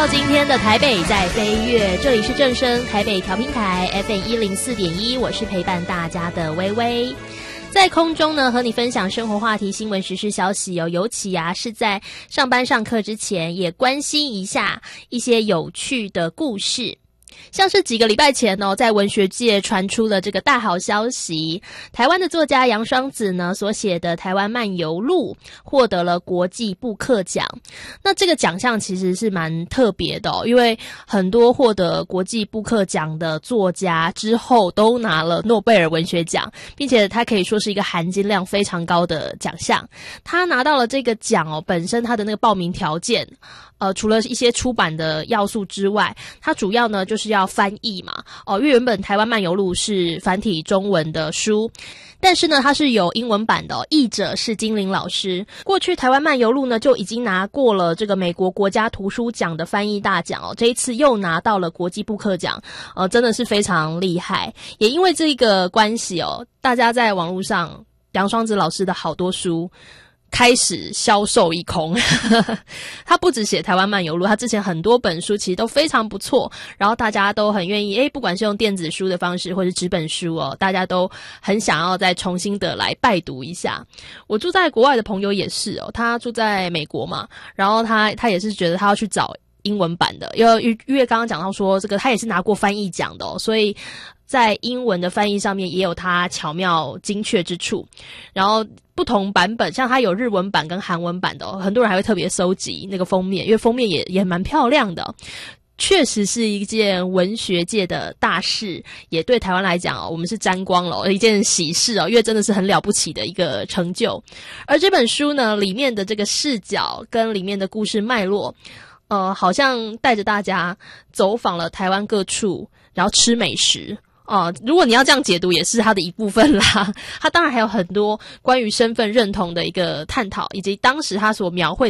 到今天的台北在飞跃，这里是正声台北调频台 FM104.1， 我是陪伴大家的微微。在空中呢，和你分享生活话题、新闻时事消息哦。尤其是在上班上课之前，也关心一下一些有趣的故事。像是几个礼拜前在文学界传出了这个大好消息，台湾的作家杨双子呢所写的《台湾漫游录》获得了国际布克奖。那这个奖项其实是蛮特别的因为很多获得国际布克奖的作家之后都拿了诺贝尔文学奖，并且它可以说是一个含金量非常高的奖项。他拿到了这个奖本身他的那个报名条件除了一些出版的要素之外，它主要呢就是要翻译嘛因为原本台湾漫游录是繁体中文的书，但是呢它是有英文版的译者是金玲老师。过去台湾漫游录呢就已经拿过了这个美国国家图书奖的翻译大奖这一次又拿到了国际布克奖真的是非常厉害。也因为这个关系大家在网络上杨双子老师的好多书开始销售一空他不只写台湾漫游录，他之前很多本书其实都非常不错，然后大家都很愿意不管是用电子书的方式或是纸本书大家都很想要再重新的来拜读一下。我住在国外的朋友也是他住在美国嘛，然后他也是觉得他要去找英文版的，因为刚刚讲到说这个他也是拿过翻译奖的所以在英文的翻译上面也有他巧妙精确之处。然后不同版本，像他有日文版跟韩文版的很多人还会特别收集那个封面，因为封面也蛮漂亮的确实是一件文学界的大事，也对台湾来讲我们是沾光了一件喜事因为真的是很了不起的一个成就。而这本书呢里面的这个视角跟里面的故事脉络好像带着大家走访了台湾各处，然后吃美食如果你要这样解读也是它的一部分啦。它当然还有很多关于身份认同的一个探讨，以及当时他所描绘